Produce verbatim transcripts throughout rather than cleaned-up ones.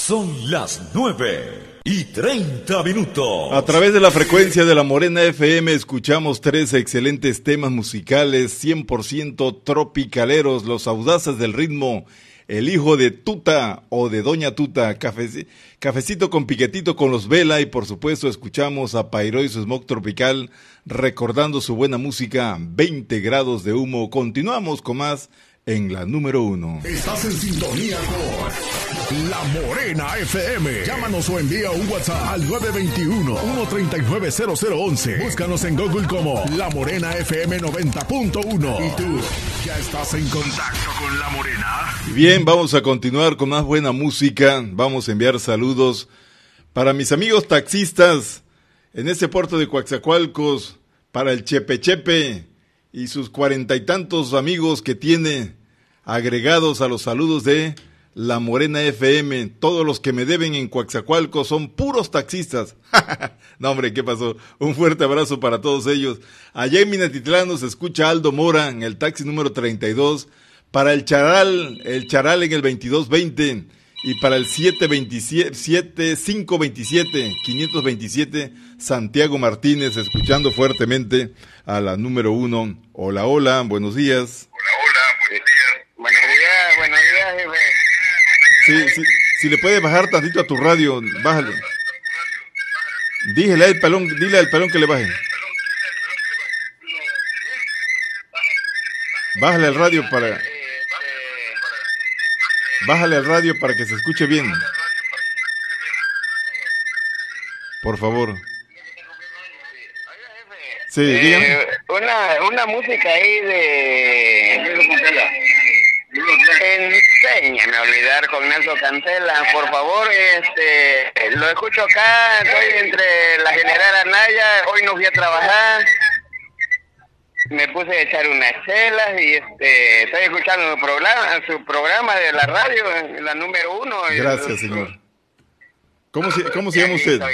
Son las nueve y treinta minutos. A través de la frecuencia de la Morena F M escuchamos tres excelentes temas musicales cien por ciento tropicaleros, los audaces del ritmo, el hijo de Tuta o de Doña Tuta, cafe, cafecito con piquetito con los Vela y por supuesto escuchamos a Pairó y su Smog Tropical recordando su buena música, veinte grados de humo. Continuamos con más en la número uno. Estás en sintonía con La Morena F M. Llámanos o envía un WhatsApp al nueve dos uno, uno tres nueve, cero cero uno uno. Búscanos en Google como La Morena F M noventa punto uno. ¿Y tú ya estás en contacto con La Morena? Bien, vamos a continuar con más buena música. Vamos a enviar saludos para mis amigos taxistas en ese puerto de Coatzacoalcos, para el Chepe Chepe y sus cuarenta y tantos amigos que tiene agregados a los saludos de La Morena F M. Todos los que me deben en Coatzacoalcos son puros taxistas. No, hombre, ¿qué pasó? Un fuerte abrazo para todos ellos. Allá en Minatitlán nos escucha Aldo Mora en el taxi número treinta y dos. Para el Charal, el Charal en el veintidós veinte. Y para el siete veintisiete, cinco veintisiete, quinientos veintisiete, Santiago Martínez, escuchando fuertemente a la número uno. Hola, hola, buenos días. Hola, hola, buenos días. Buenos días, buenos días, jefe. Sí, sí, si le puedes bajar tantito a tu radio, bájale. Dígale al pelón, dile al pelón que le baje. Bájale al radio para... Bájale al radio para que se escuche bien. Por favor. Sí, eh, dígame. Una, una música ahí de... Enséñame a olvidar con Nelson Cantela, por favor. Este, lo escucho acá, estoy entre la General Anaya, hoy no fui a trabajar. Me puse a echar unas chelas y este estoy escuchando su programa, su programa de la radio, la número uno. Gracias, señor. ¿Cómo se, cómo se llama usted?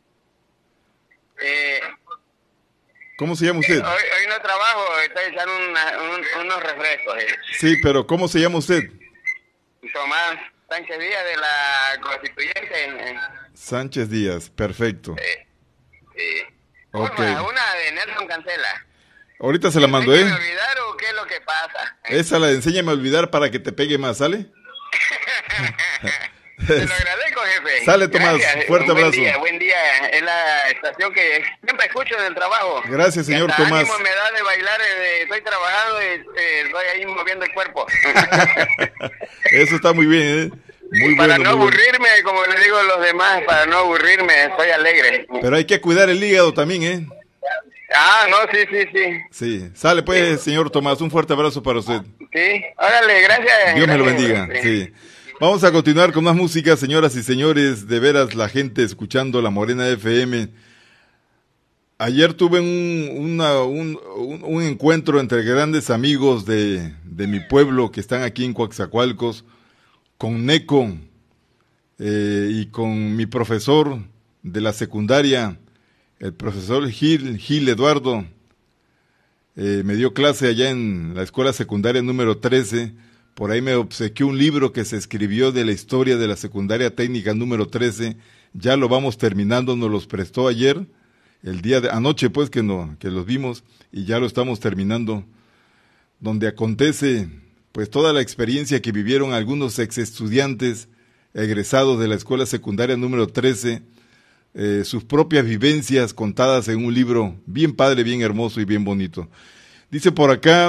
Eh, ¿Cómo se llama usted? Hoy, hoy no trabajo, estoy echando una, un, unos refrescos. Eh. Sí, pero ¿cómo se llama usted? Tomás Sánchez Díaz de la Constituyente. Sánchez Díaz, perfecto. Eh, eh. Okay. Una, una de Nelson Cantela. Ahorita se la mando, ¿eh? ¿Enséñame a olvidar o qué es lo que pasa? Esa la de Enséñame a olvidar para que te pegue más, ¿sale? Te lo agradezco, jefe. Sale, Tomás. Gracias. Fuerte buen abrazo. Día, buen día. Es la estación que siempre escucho en el trabajo. Gracias, señor hasta Tomás. Ánimo me da de bailar. Eh, estoy trabajando y eh, estoy ahí moviendo el cuerpo. Eso está muy bien, ¿eh? Muy para bueno, no muy aburrirme, bueno. como les digo a los demás, para no aburrirme, estoy alegre. Pero hay que cuidar el hígado también, ¿eh? Ah, no, sí, sí, sí. Sí, sale pues, sí. Señor Tomás, un fuerte abrazo para usted. Sí, órale, gracias. Dios gracias, me lo bendiga, sí. sí. Vamos a continuar con más música, señoras y señores, de veras la gente escuchando La Morena F M. Ayer tuve un, una, un, un, un encuentro entre grandes amigos de, de mi pueblo que están aquí en Coatzacoalcos, con Neco eh, y con mi profesor de la secundaria, el profesor Gil, Gil Eduardo. Eh, me dio clase allá en la escuela secundaria número trece. Por ahí me obsequió un libro que se escribió de la historia de la secundaria técnica número trece. Ya lo vamos terminando, nos los prestó ayer, el día de anoche pues que no, que los vimos y ya lo estamos terminando. Donde acontece pues toda la experiencia que vivieron algunos ex estudiantes egresados de la escuela secundaria número trece. Eh, sus propias vivencias contadas en un libro bien padre, bien hermoso y bien bonito. Dice por acá,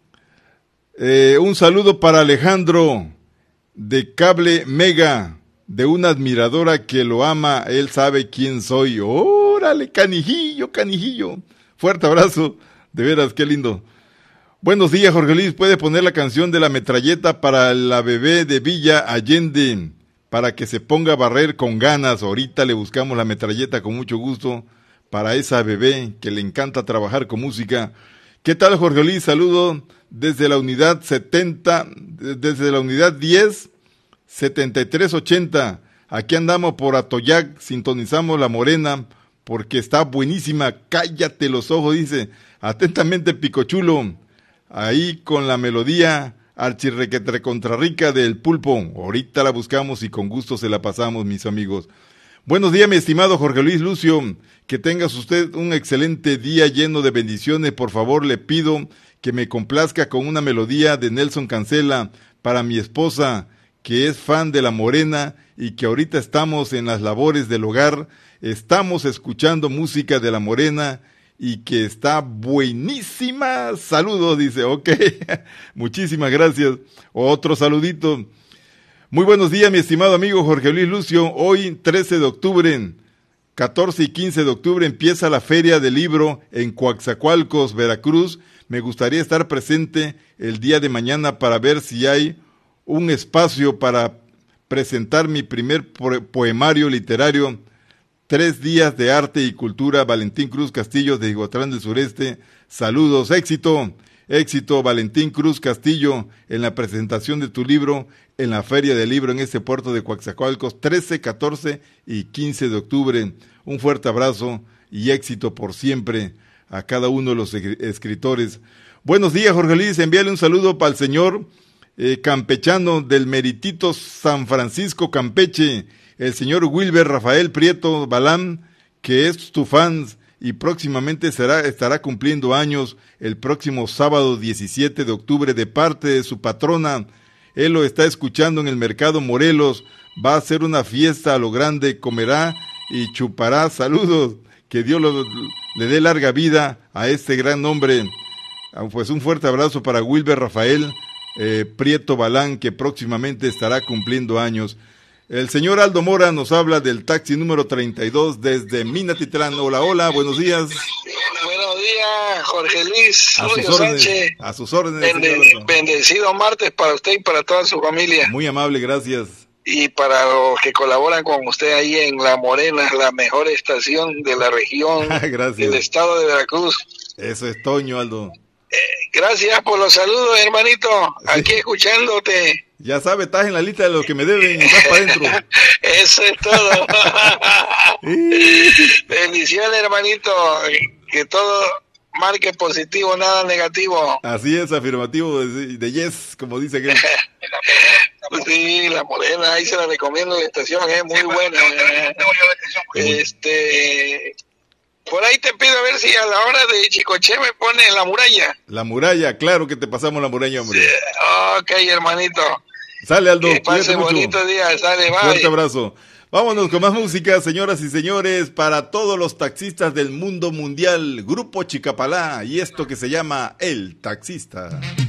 eh, un saludo para Alejandro de Cable Mega, de una admiradora que lo ama, él sabe quién soy. Órale, canijillo, canijillo. Fuerte abrazo, de veras, qué lindo. Buenos días, Jorge Luis, ¿puede poner la canción de la metralleta para la bebé de Villa Allende? Para que se ponga a barrer con ganas. Ahorita le buscamos la metralleta con mucho gusto para esa bebé que le encanta trabajar con música. ¿Qué tal, Jorge Luis? Saludo desde la unidad setenta, desde la unidad diez, setenta y tres ochenta. Aquí andamos por Atoyac, sintonizamos La Morena porque está buenísima. Cállate los ojos, dice. Atentamente, Picochulo. Ahí con la melodía archirrequetre contrarrica del pulpo. Ahorita la buscamos y con gusto se la pasamos, mis amigos. Buenos días, mi estimado Jorge Luis Lucio. Que tengas usted un excelente día lleno de bendiciones. Por favor, le pido que me complazca con una melodía de Nelson Cancela para mi esposa, que es fan de La Morena y que ahorita estamos en las labores del hogar. Estamos escuchando música de La Morena y que está buenísima. Saludos, dice. Ok, muchísimas gracias. Otro saludito. Muy buenos días, mi estimado amigo Jorge Luis Lucio. Hoy, trece de octubre, catorce y quince de octubre, empieza la Feria del Libro en Coatzacoalcos, Veracruz. Me gustaría estar presente el día de mañana para ver si hay un espacio para presentar mi primer poemario literario, Tres días de arte y cultura, Valentín Cruz Castillo de Iguatlán del Sureste. Saludos, éxito, éxito, Valentín Cruz Castillo, en la presentación de tu libro en la Feria del Libro en este puerto de Coatzacoalcos, trece, catorce y quince de octubre. Un fuerte abrazo y éxito por siempre a cada uno de los escritores. Buenos días, Jorge Luis, envíale un saludo para el señor eh, campechano del Meritito San Francisco, Campeche, el señor Wilber Rafael Prieto Balán, que es tu fan y próximamente será, estará cumpliendo años el próximo sábado diecisiete de octubre de parte de su patrona. Él lo está escuchando en el Mercado Morelos, va a hacer una fiesta a lo grande, comerá y chupará. Saludos, que Dios lo, le dé larga vida a este gran hombre. Pues un fuerte abrazo para Wilber Rafael eh, Prieto Balán, que próximamente estará cumpliendo años. El señor Aldo Mora nos habla del taxi número treinta y dos desde Minatitlán. Hola, hola, buenos días. Buenos días, Jorge Luis. A sus órdenes. Sánchez. A sus órdenes. Bende, bendecido martes para usted y para toda su familia. Muy amable, gracias. Y para los que colaboran con usted ahí en La Morena, la mejor estación de la región del estado de Veracruz. Eso es Toño, Aldo. Eh, gracias por los saludos, hermanito. Aquí sí, escuchándote. Ya sabe, estás en la lista de los que me deben y estás para adentro. Eso es todo. Bendiciones, hermanito. Que todo marque positivo, nada negativo. Así es, afirmativo de, de yes, como dice aquel. Sí, La Morena, ahí se la recomiendo, la estación es muy buena. Este... Por ahí te pido a ver si a la hora de Chicoche me pone La Muralla. La Muralla, claro que te pasamos La Muralla, hombre. Sí, ok, hermanito. Sale, Aldo. Que pase bonito mucho. Día, sale, bye. Fuerte abrazo. Vámonos con más música, señoras y señores, para todos los taxistas del mundo mundial. Grupo Chicapalá y esto que se llama El Taxista.